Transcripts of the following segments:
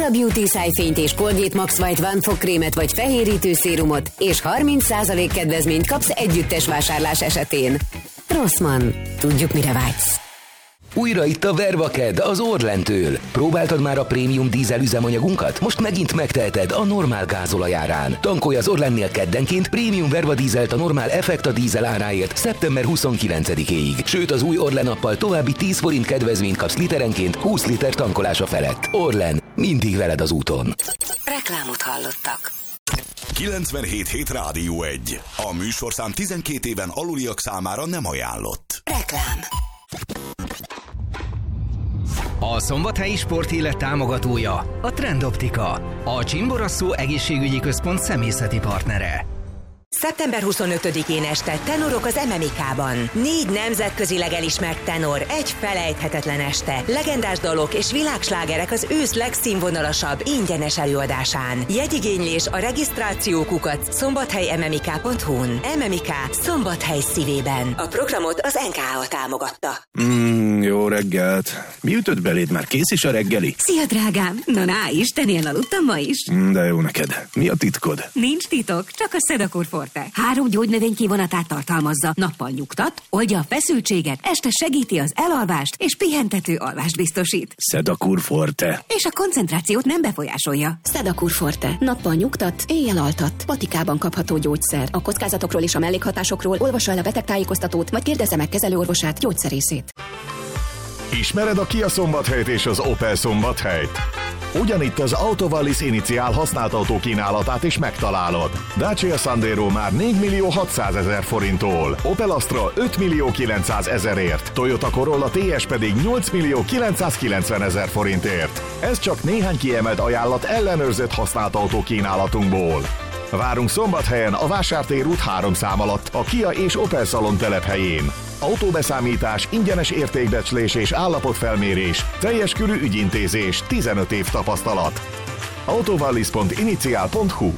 Ultra Beauty szájfényt és Colgate Max White One fogkrémet vagy fehérítő szérumot, és 30% kedvezményt kapsz együttes vásárlás esetén. Rossmann. Tudjuk, mire vágysz. Újra itt a Vervaked az Orlentől. Próbáltad már a prémium dízel üzemanyagunkat? Most megint megteheted a normál gázolajárán. Tankolj az Orlennél keddenként prémium Verva dízelt a normál Effekta dízel áráért szeptember 29-éig. Sőt, az új Orlen appal további 10 forint kedvezményt kapsz literenként 20 liter tankolása felett. Orlen, mindig veled az úton. Reklámot hallottak. 97.7 Rádió 1. A műsorszám 12 éven aluliak számára nem ajánlott. Reklám. A Szombathelyi Sportélet támogatója a Trend Optika, a Csimborasszó egészségügyi központ személyzeti partnere. Szeptember 25-én este tenorok az MMK-ban. 4 nemzetközileg elismert tenor, egy felejthetetlen este. Legendás dalok és világslágerek az ősz legszínvonalasabb, ingyenes előadásán. Jegyigénylés a regisztrációkukat szombathelymmk.hu-n. MMK Szombathely szívében. A programot az NKA támogatta. Jó reggelt. Mi ütött beléd? Már kész is a reggeli? Szia, drágám! Na, Istennél aludtam ma is. De jó neked. Mi a titkod? Nincs titok, csak a Sedakur Forte. 3 gyógynövény kivonatát tartalmazza. Nappal nyugtat, oldja a feszültséget, este segíti az elalvást és pihentető alvást biztosít. Sedakur Forte. És a koncentrációt nem befolyásolja. Sedakur Forte. Nappal nyugtat, éjjel altat. Patikában kapható gyógyszer. A kockázatokról és a mellékhatásokról olvassa el a betegtájékoztatót, vagy kérdezze meg kezelőorvosát, gyógyszerészét. Ismered a Kia Szombathelyt és az Opel Szombathelyt? Ugyanitt az Autovallis Initiál használt autó kínálatát is megtalálod. Dacia Sandero már 4.600.000 forinttól, Opel Astra 5.900.000-ért, Toyota Corolla TS pedig 8.990.000 forintért. Ez csak néhány kiemelt ajánlat ellenőrzött használt autó kínálatunkból. Várunk Szombathelyen a Vásártér út 3 szám alatt, a Kia és Opel Salon telephelyén. Autóbeszámítás, ingyenes értékbecslés és állapotfelmérés, teljes körű ügyintézés, 15 év tapasztalat. Autovallis.initial.hu.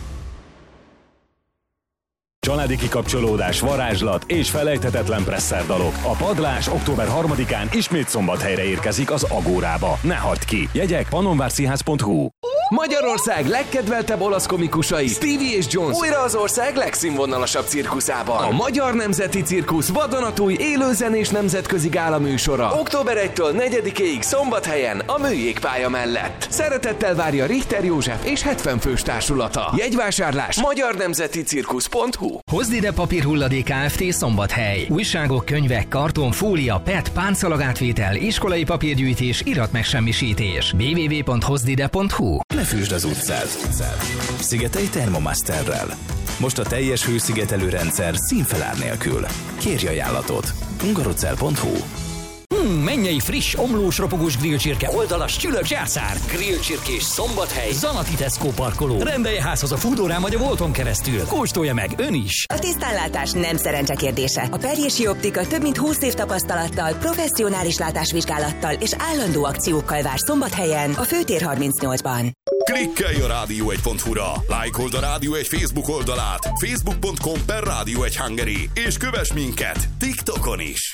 Családi kikapcsolódás, varázslat és felejthetetlen presszerdalok. A Padlás október 3-án ismét Szombathelyre érkezik az Agórába. Ne hagyd ki! Jegyek pannonvárszínház.hu. Magyarország legkedveltebb olasz komikusai, Stevie és Jones újra az ország legszínvonalasabb cirkuszában. A Magyar Nemzeti Cirkusz vadonatúj élőzenés nemzetközi gála műsora. Október 1-től 4-ig Szombathelyen a Műjégpálya mellett. Szeretettel várja Richter József és 70 fős társulata. Jegyvásárlás magyarnemzeticirkusz.hu. Hozd ide Papírhulladék Kft. Szombathely. Újságok, könyvek, karton, fólia, PET, páncalagátvétel, iskolai papírgyűjtés, iratmegsemmisítés. www.hozdide.hu. Ne fűsd az utcát. Szigetelj Thermomasterrel. Most a teljes hőszigetelő rendszer színfelár nélkül. Kérj ajánlatot. hungarocell.hu. Mennyei friss, omlós, ropogós grillcsirke, oldalas, csülök, zsárszár, grillcsirkés, Szombathely, Zanati Tesco parkoló. Rendelje házhoz a Foodorán vagy a Volton keresztül. Kóstolja meg ön is! A tisztánlátás nem szerencse kérdése. A Perjési Optika több mint 20 év tapasztalattal, professzionális látásvizsgálattal és állandó akciókkal vár Szombathelyen, a Főtér 38-ban. Klikkelj a rádió1.hu-ra, lájkold a Rádió 1 Facebook oldalát, facebook.com/Rádió1 és kövess minket TikTokon is.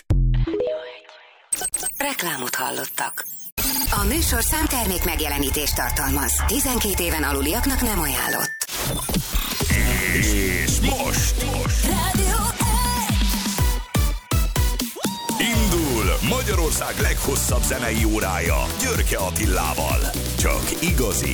Reklámot hallottak. A műsorszám termék megjelenítést tartalmaz. 12 éven aluliaknak nem ajánlott. És most Rádió 1. indul Magyarország leghosszabb zenei órája Györke Attilával. Csak igazi